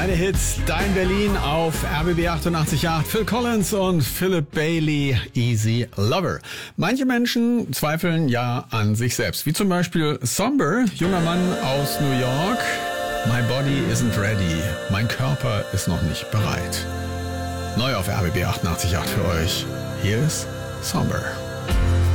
Deine Hits, dein Berlin auf RBB 88.8. Phil Collins und Philip Bailey, Easy Lover. Manche Menschen zweifeln ja an sich selbst, wie zum Beispiel Somber, junger Mann aus New York. My body isn't ready. Mein Körper ist noch nicht bereit. Neu auf RBB 88.8 für euch. Hier ist Somber.